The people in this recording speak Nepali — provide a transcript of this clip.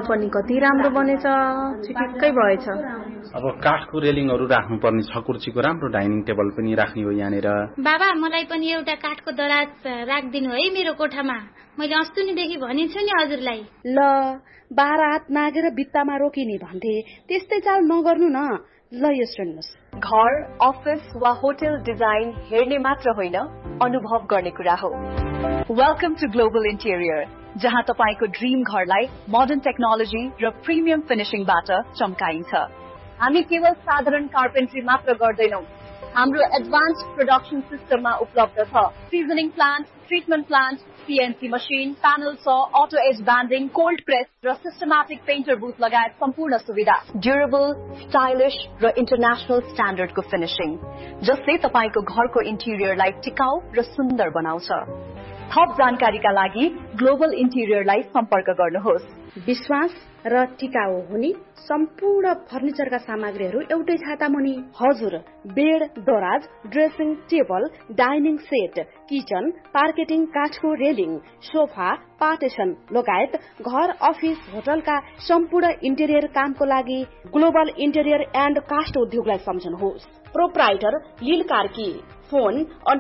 पनि कति राम्रो बनेछ, ठिकै भएछ। अब काठको रेलिङहरू राख्नुपर्ने छ, कुर्सीको राम्रो डाइनिङ टेबल पनि राख्ने हो यहाँनिर। बाबा मलाई पनि एउटा काठको दराज राखिदिनु है मेरो कोठामा, मैले अस्तिदेखि भनेछु नि हजुरलाई। ल 12 हात नागेर भित्तामा रोकिने भन्थे, त्यस्तै चाल नगर्नु न। ल यो सुन्नुस्, घर, अफिस वा होटल डिजाइन हेर्ने मात्र होइन, अनुभव गर्ने कुरा हो। वेलकम टु ग्लोबल इन्टेरियर, जहाँ तपाईको ड्रीम घरलाई मोडर्न टेक्नोलोजी र प्रिमियम फिनिशिङबाट चम्काइन्छ। हामी केवल साधारण कार्पेन्ट्री मात्र गर्दैनौं, हाम्रो एडभान्स्ड प्रोडक्सन सिस्टममा उपलब्ध छ। Seasoning plant, treatment plant, CNC machine, panel saw, auto as banding, cold press र सिस्टमेटिक पेन्टर बुथ लगायत सम्पूर्ण सुविधा। ड्युरेबल, स्टाइलिश र इन्टरनेशनल स्ट्यान्डर्डको फिनिशिङ, जसले तपाईको घरको इन्टिरियरलाई टिकाउ र सुन्दर बनाउँछ। थप जानकारीका लागि ग्लोबल इन्टिरियरलाई सम्पर्क गर्नुहोस्। विश्वास र टिकाउ हुने सम्पूर्ण फर्निचरका सामग्रीहरू एउटै छाता मुनि। हजुर, बेड, दराज, dressing table, dining set, kitchen, पार्केटिङ, काठको रेलिङ, सोफा, पार्टिसन लगायत घर, अफिस, होटलका सम्पूर्ण इन्टेरियर कामको लागि ग्लोबल इन्टेरियर एन्ड कास्ट उद्योगलाई सम्झनुहोस्। प्रोप्राइटर लील कार्की, फोन